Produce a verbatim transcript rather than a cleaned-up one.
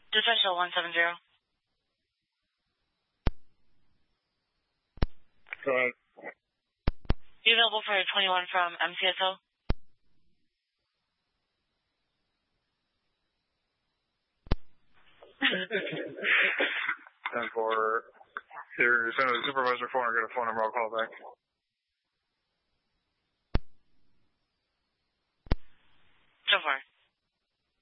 Dispatch one seven zero. Go ahead. Be available for twenty-one from M C S O? ten four. You're sending the supervisor phone or get a phone number, I'll call back. ten four.